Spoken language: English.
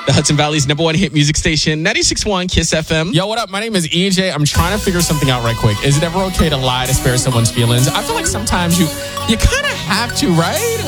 The Hudson Valley's number one hit music station, 96.1 Kiss FM. Yo, what up? My name is EJ. I'm trying to figure something out right quick. Is it ever okay to lie to spare someone's feelings? I feel like sometimes you kind of have to, right?